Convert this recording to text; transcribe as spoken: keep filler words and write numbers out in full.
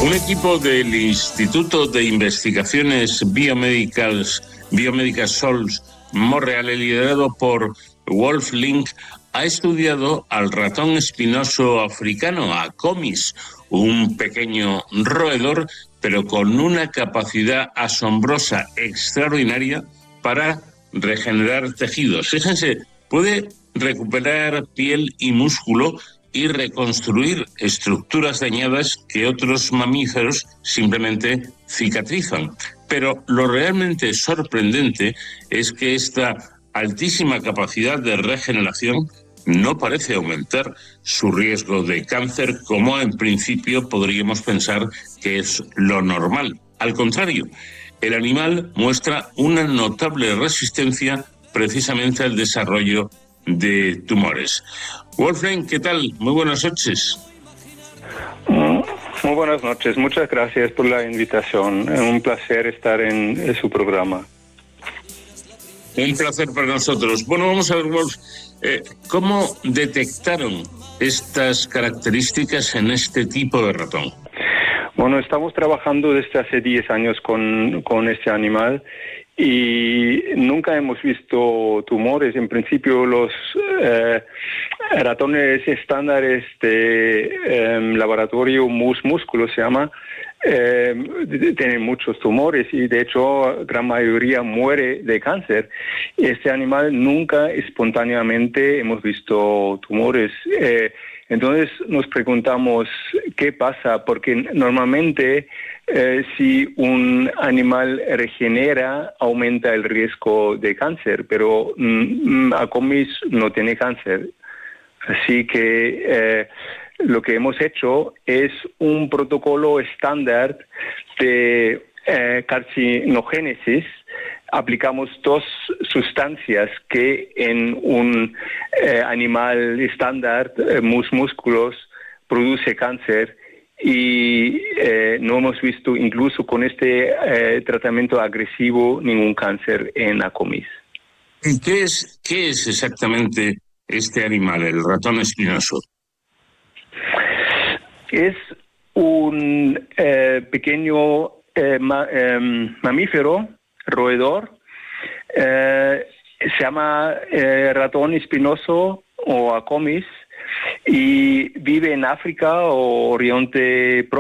Un equipo del Instituto de Investigaciones Biomédicas, Biomédicas Solms Montreal, liderado por Wolf Link, ha estudiado al ratón espinoso africano, Acomis, un pequeño roedor, pero con una capacidad asombrosa, extraordinaria, para regenerar tejidos. Fíjense, puede recuperar piel y músculo y reconstruir estructuras dañadas que otros mamíferos simplemente cicatrizan. Pero lo realmente sorprendente es que esta altísima capacidad de regeneración no parece aumentar su riesgo de cáncer, como en principio podríamos pensar que es lo normal. Al contrario, el animal muestra una notable resistencia precisamente al desarrollo de tumores. Wolfgang, ¿qué tal? Muy buenas noches. Muy buenas noches, muchas gracias por la invitación. Es un placer estar en, en su programa. Un placer para nosotros. Bueno, vamos a ver, Wolf, eh, ¿cómo detectaron estas características en este tipo de ratón? Bueno, estamos trabajando desde hace diez años con, con este animal y nunca hemos visto tumores. En principio, los eh, ratones estándares de eh, laboratorio mus músculo se llama, eh, tienen muchos tumores y de hecho gran mayoría muere de cáncer. Este animal nunca espontáneamente hemos visto tumores. Eh, entonces nos preguntamos qué pasa, porque normalmente eh, si un animal regenera aumenta el riesgo de cáncer, pero mm, Acomis no tiene cáncer. Así que eh, lo que hemos hecho es un protocolo estándar de eh, carcinogénesis. Aplicamos dos sustancias que en un eh, animal estándar, eh, mus músculos, produce cáncer y eh, no hemos visto incluso con este eh, tratamiento agresivo ningún cáncer en Acomis. ¿Y qué es, qué es exactamente este animal, el ratón espinoso? Es un eh, pequeño eh, ma, eh, mamífero, roedor, eh, se llama eh, ratón espinoso o Acomis y vive en África o Oriente Próximo.